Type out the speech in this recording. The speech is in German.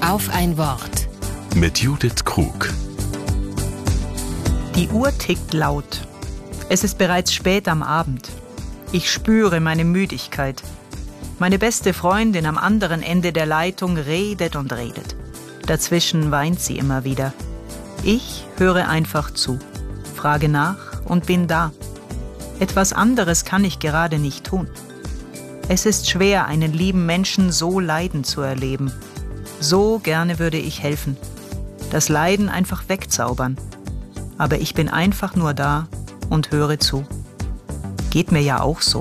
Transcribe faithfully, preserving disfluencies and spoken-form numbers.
Auf ein Wort. Mit Judith Krug. Die Uhr tickt laut. Es ist bereits spät am Abend. Ich spüre meine Müdigkeit. Meine beste Freundin am anderen Ende der Leitung redet und redet. Dazwischen weint sie immer wieder. Ich höre einfach zu, frage nach und bin da. Etwas anderes kann ich gerade nicht tun. Es ist schwer, einen lieben Menschen so leiden zu erleben. So gerne würde ich helfen, das Leiden einfach wegzaubern. Aber ich bin einfach nur da und höre zu. Geht mir ja auch so.